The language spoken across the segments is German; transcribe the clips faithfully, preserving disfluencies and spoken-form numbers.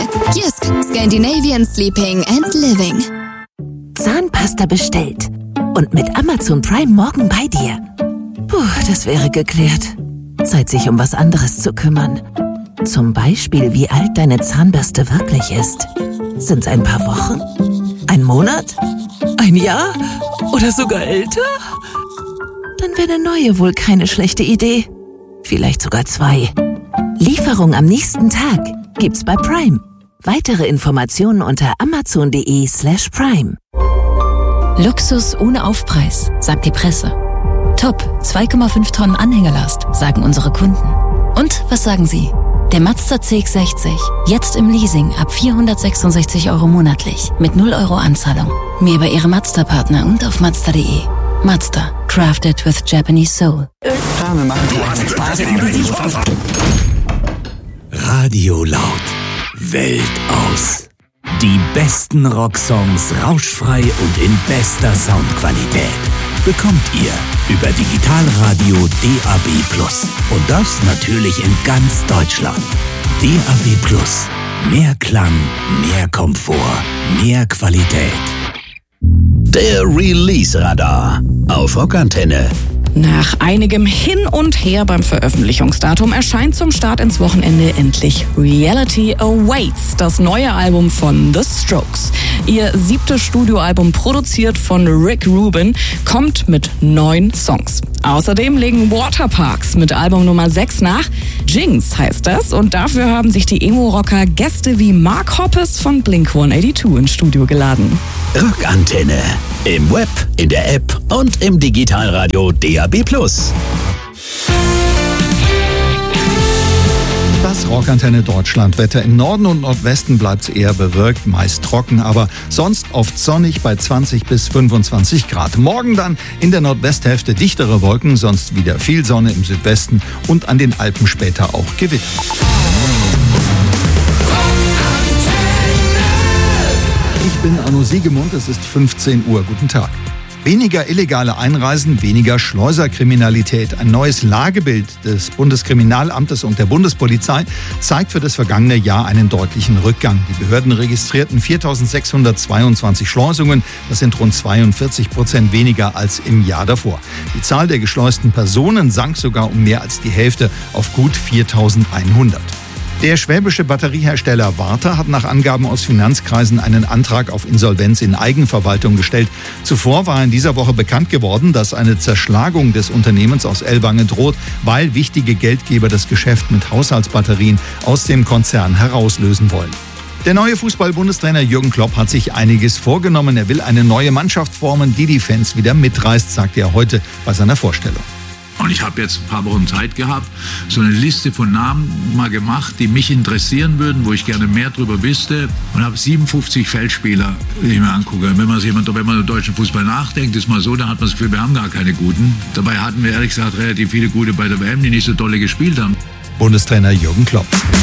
Jysk, Scandinavian Sleeping and Living. Zahnpasta bestellt und mit Amazon Prime morgen bei dir. Puh, das wäre geklärt. Zeit, sich um was anderes zu kümmern. Zum Beispiel, wie alt deine Zahnbürste wirklich ist. Sind's ein paar Wochen? Ein Monat? Ein Jahr? Oder sogar älter? Dann wäre eine neue wohl keine schlechte Idee. Vielleicht sogar zwei. Lieferung am nächsten Tag gibt's bei Prime. Weitere Informationen unter amazon.de slash prime. Luxus ohne Aufpreis, sagt die Presse. Top, zwei Komma fünf Tonnen Anhängerlast, sagen unsere Kunden. Und was sagen Sie? Der Mazda C X sechzig, jetzt im Leasing ab vierhundertsechsundsechzig Euro monatlich, mit null Euro Anzahlung. Mehr über Ihre Mazda-Partner und auf mazda punkt de. Mazda, crafted with Japanese soul. Radio laut, Welt aus. Die besten Rocksongs rauschfrei und in bester Soundqualität bekommt ihr über Digitalradio D A B plus. Und das natürlich in ganz Deutschland. D A B plus. Mehr Klang, mehr Komfort, mehr Qualität. Der Release-Radar auf Rockantenne. Nach einigem Hin und Her beim Veröffentlichungsdatum erscheint zum Start ins Wochenende endlich Reality Awaits, das neue Album von The Strokes. Ihr siebtes Studioalbum, produziert von Rick Rubin, kommt mit neun Songs. Außerdem legen Waterparks mit Album Nummer sechs nach. Jinx heißt das, und dafür haben sich die Emo-Rocker Gäste wie Mark Hoppus von Blink hundertzweiundachtzig ins Studio geladen. Rockantenne. Im Web, in der App und im Digitalradio D A B plus. Das Rockantenne Deutschland-Wetter. Im Norden und Nordwesten bleibt es eher bewölkt, meist trocken, aber sonst oft sonnig bei zwanzig bis fünfundzwanzig Grad. Morgen dann in der Nordwesthälfte dichtere Wolken, sonst wieder viel Sonne im Südwesten und an den Alpen später auch Gewitter. Ich bin Arno Siegemund, es ist fünfzehn Uhr. Guten Tag. Weniger illegale Einreisen, weniger Schleuserkriminalität. Ein neues Lagebild des Bundeskriminalamtes und der Bundespolizei zeigt für das vergangene Jahr einen deutlichen Rückgang. Die Behörden registrierten viertausendsechshundertzweiundzwanzig Schleusungen. Das sind rund zweiundvierzig Prozent weniger als im Jahr davor. Die Zahl der geschleusten Personen sank sogar um mehr als die Hälfte auf gut viertausendeinhundert. Der schwäbische Batteriehersteller Warta hat nach Angaben aus Finanzkreisen einen Antrag auf Insolvenz in Eigenverwaltung gestellt. Zuvor war in dieser Woche bekannt geworden, dass eine Zerschlagung des Unternehmens aus Ellwangen droht, weil wichtige Geldgeber das Geschäft mit Haushaltsbatterien aus dem Konzern herauslösen wollen. Der neue Fußball-Bundestrainer Jürgen Klopp hat sich einiges vorgenommen. Er will eine neue Mannschaft formen, die die Fans wieder mitreißt, sagte er heute bei seiner Vorstellung. Und ich habe jetzt ein paar Wochen Zeit gehabt, so eine Liste von Namen mal gemacht, die mich interessieren würden, wo ich gerne mehr drüber wüsste. Und habe siebenundfünfzig Feldspieler, die ich mir angucke. Wenn man, jemand, wenn man über deutschen Fußball nachdenkt, ist mal so, dann hat man das Gefühl, wir haben gar keine Guten. Dabei hatten wir ehrlich gesagt relativ viele Gute bei der W M, die nicht so dolle gespielt haben. Bundestrainer Jürgen Klopp.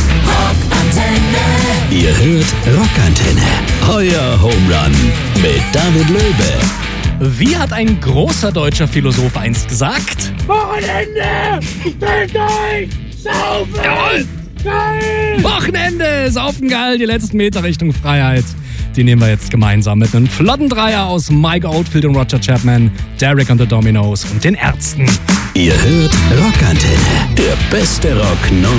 Ihr hört Rockantenne, euer Home Run mit David Löwe. Wie hat ein großer deutscher Philosoph einst gesagt? Wochenende! Ich trinke euch! Saufen! Jawohl! Geil! Wochenende! Saufen geil! Die letzten Meter Richtung Freiheit. Die nehmen wir jetzt gemeinsam mit einem flotten Dreier aus Mike Oldfield und Roger Chapman, Derek and the Dominos und den Ärzten. Ihr hört Rockantenne, der beste Rock